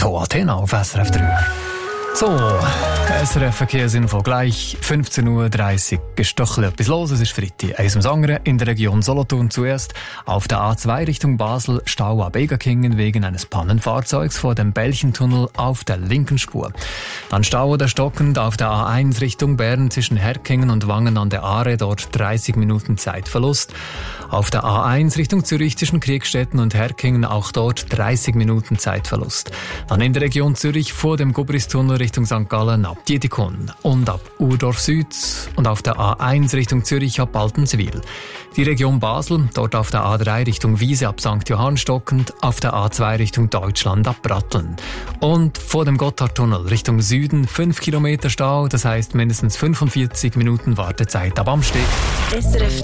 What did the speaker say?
hier Athena auf SRF 3. So, SRF Verkehrsinfo gleich 15.30 Uhr. Ist doch etwas los, es ist Freitag. Eins ums andere in der Region Solothurn zuerst. Auf der A2 Richtung Basel Stau ab Egerkingen wegen eines Pannenfahrzeugs vor dem Belchentunnel auf der linken Spur. Dann Stau oder stockend auf der A1 Richtung Bern zwischen Herkingen und Wangen an der Aare, dort 30 Minuten Zeitverlust. Auf der A1 Richtung Zürich zwischen Kriegstetten und Herkingen auch dort 30 Minuten Zeitverlust. Dann in der Region Zürich vor dem Gubristunnel Richtung St. Gallen ab Dietikon und ab Urdorf Süd und auf der A1 Richtung Zürich ab Altenswil. Die Region Basel, dort auf der A3 Richtung Wiese ab St. Johann stockend, auf der A2 Richtung Deutschland ab Bratteln. Und vor dem Gotthardtunnel Richtung Süden 5 Kilometer Stau, das heißt mindestens 45 Minuten Wartezeit ab Amsteg.